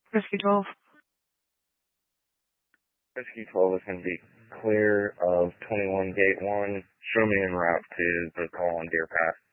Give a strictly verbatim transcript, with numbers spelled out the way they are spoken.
Whiskey twelve. Whiskey twelve is going to be clear of twenty-one gate one. Show me en route to the call on Deer Pass.